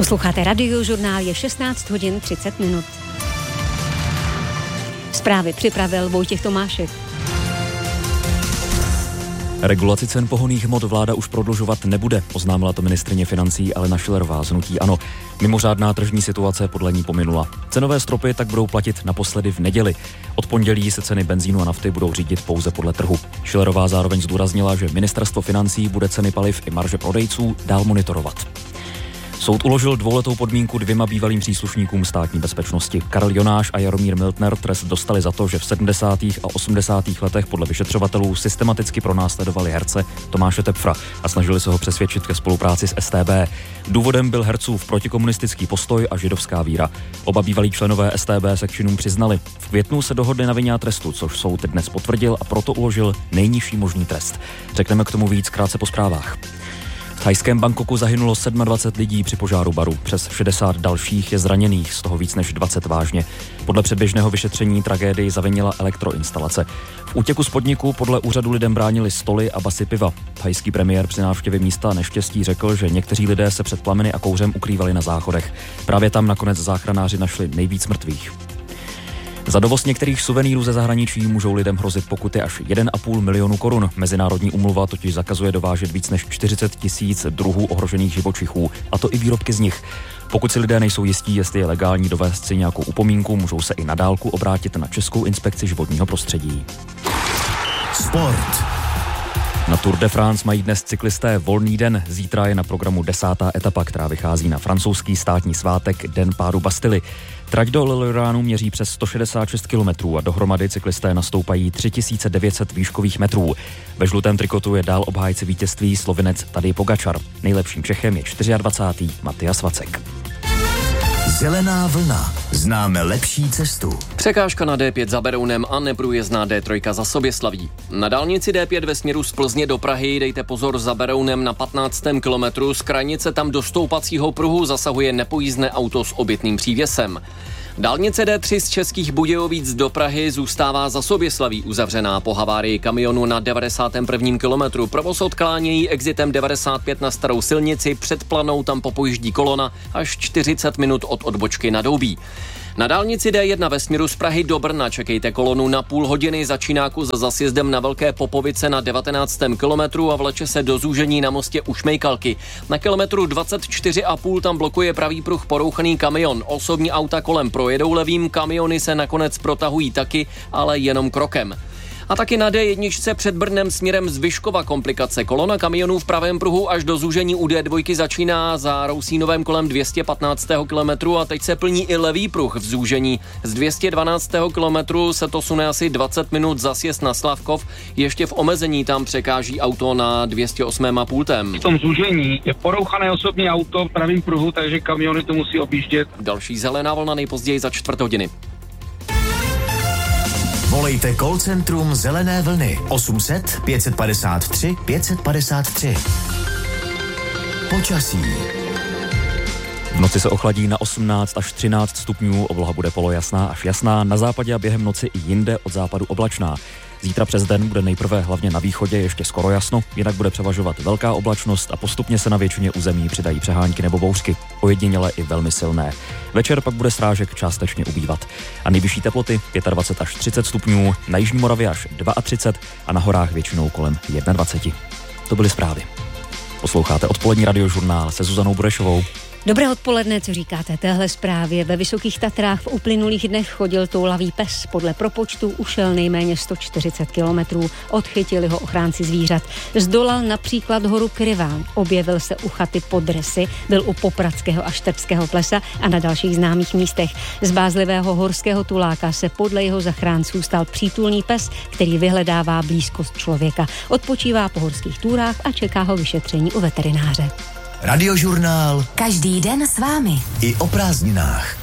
Posloucháte Radiožurnál, je 16 hodin 30 minut. Zprávy připravil Vojtěch Tomášek. Regulaci cen pohonných hmot vláda už prodlužovat nebude, oznámila to ministryně financí Alena Schillerová z hnutí ANO. Mimořádná tržní situace podle ní pominula. Cenové stropy tak budou platit naposledy v neděli. Od pondělí se ceny benzínu a nafty budou řídit pouze podle trhu. Schillerová zároveň zdůraznila, že ministerstvo financí bude ceny paliv i marže prodejců dál monitorovat. Soud uložil 2letou podmínku 2 bývalým příslušníkům státní bezpečnosti. Karel Jonáš a Jaromír Miltner trest dostali za to, že v 70. a 80. letech podle vyšetřovatelů systematicky pronásledovali herce Tomáše Tepfra a snažili se ho přesvědčit ke spolupráci s StB. Důvodem byl hercův protikomunistický postoj a židovská víra. Oba bývalí členové StB se k činům přiznali. V květnu se dohodli na vině a trestu, což soud dnes potvrdil a proto uložil nejnižší možný trest. Řekneme k tomu víc krátce po zprávách. V thajském Bangkoku zahynulo 27 lidí při požáru baru. Přes 60 dalších je zraněných, z toho víc než 20 vážně. Podle předběžného vyšetření tragédii zavinila elektroinstalace. V útěku z podniku podle úřadu lidem bránili stoly a basy piva. Thajský premiér při návštěvě místa neštěstí řekl, že někteří lidé se před plameny a kouřem ukrývali na záchodech. Právě tam nakonec záchranáři našli nejvíc mrtvých. Za dovoz některých suvenýrů ze zahraničí můžou lidem hrozit pokuty až 1,5 milionu korun. Mezinárodní úmluva totiž zakazuje dovážet víc než 40 000 druhů ohrožených živočichů, a to i výrobky z nich. Pokud si lidé nejsou jistí, jestli je legální dovést si nějakou upomínku, můžou se i na dálku obrátit na Českou inspekci životního prostředí. Sport. Na Tour de France mají dnes cyklisté volný den. Zítra je na programu 10. etapa, která vychází na francouzský státní svátek Den pádu Bastily. Trať do Lilleránu měří přes 166 km a dohromady cyklisté nastoupají 3900 výškových metrů. Ve žlutém trikotu je dál obhájce vítězství Slovinec Tadej Pogačar. Nejlepším Čechem je 24. Matyas Vacek. Zelená vlna. Známe lepší cestu. Překážka na D5 za Berounem a neprůjezdná D3 za Soběslaví. Na dálnici D5 ve směru z Plzně do Prahy dejte pozor za Berounem na 15. kilometru. Z krajnice tam do stoupacího pruhu zasahuje nepojízdné auto s obytným přívěsem. Dálnice D3 z Českých Budějovic do Prahy zůstává za Soběslaví uzavřená po havárii kamionu na 91. kilometru. Provoz odklánějí exitem 95 na starou silnici, před Planou tam popojíždí kolona až 40 minut od odbočky na Doubí. Na dálnici D1 ve směru z Prahy do Brna čekejte kolonu na půl hodiny za Čínáku za zasjezdem na Velké Popovice na 19. kilometru a vleče se do zúžení na mostě u Šmejkalky. Na kilometru 24,5 tam blokuje pravý pruh porouchaný kamion. Osobní auta kolem projedou levým, kamiony se nakonec protahují taky, ale jenom krokem. A taky na D1 před Brnem směrem z Vyškova komplikace. Kolona kamionů v pravém pruhu až do zúžení u D2 začíná za Rousínovém kolem 215. kilometru a teď se plní i levý pruh v zúžení. Z 212. kilometru se to sune asi 20 minut za sjezd na Slavkov. Ještě v omezení tam překáží auto na 208. pultem. V tom zúžení je porouchané osobní auto v pravém pruhu, takže kamiony to musí objíždět. Další zelená vlna nejpozději za 4:15. Volejte call centrum Zelené vlny 800 553 553. Počasí. V noci se ochladí na 18 až 13 stupňů, obloha bude polojasná až jasná, na západě a během noci i jinde od západu oblačná. Zítra přes den bude nejprve hlavně na východě ještě skoro jasno, jinak bude převažovat velká oblačnost a postupně se na většině území přidají přehánky nebo bouřky, ojediněle i velmi silné. Večer pak bude srážek částečně ubývat. A nejvyšší teploty 25 až 30 stupňů, na jižní Moravě až 32 a na horách většinou kolem 21. To byly zprávy. Posloucháte odpolední radiožurnál se Zuzanou Burešovou. Dobré odpoledne, co říkáte téhle zprávě? Ve Vysokých Tatrách v uplynulých dnech chodil toulavý pes. Podle propočtu ušel nejméně 140 kilometrů. Odchytili ho ochránci zvířat. Zdolal například horu Kryván. Objevil se u chaty Podresy, byl u Popradského a Štrbského plesa a na dalších známých místech. Z bázlivého horského tuláka se podle jeho zachránců stal přítulný pes, který vyhledává blízkost člověka. Odpočívá po horských túrách a čeká ho vyšetření u veterináře. Radiožurnál. Každý den s vámi. I o prázdninách.